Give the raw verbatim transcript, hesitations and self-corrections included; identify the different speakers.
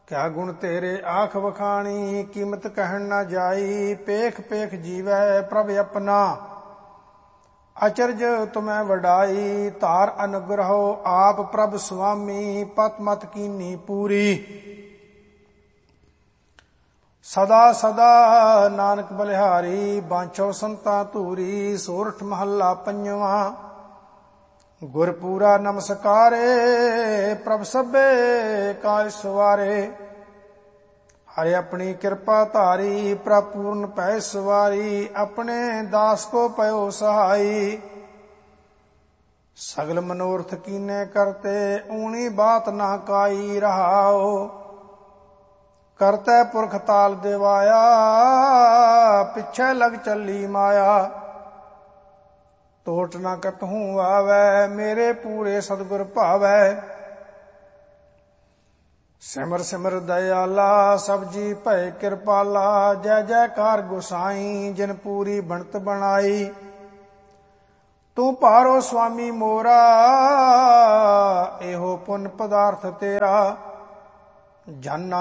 Speaker 1: क्या गुण तेरे आख वखाणी, कीमत कहन न जाई। पेख पेख जीवै प्रभ अपना, अचरज तुम्हें वडाई। तार अनुग्रहो आप प्रभ स्वामी, पत मत कीनी पूरी। सदा सदा नानक बलिहारी, बांछो संता धूरी। सोरठ महला पंजवा। गुरपूरा नमस्कारे, प्रभ सभे काज सवारे। हरे अपनी कृपा धारी, प्रभ पूर्ण पै सवारी। अपने दास को पयो सहाई, सगल मनोरथ कीने करते। ऊनी बात ना काई रहाओ, करते पुरख ताल देवाया। पिछे लग चली माया, टोट ना कतहूँ आवे। मेरे पूरे सतगुर भावै, सिमर सिमर दयाला। सब जी भय कृपाला, जय जयकार गोसाई। जिन पूरी बनत बनाई, तू पारो स्वामी मोरा। एहो पुन पदार्थ तेरा, जन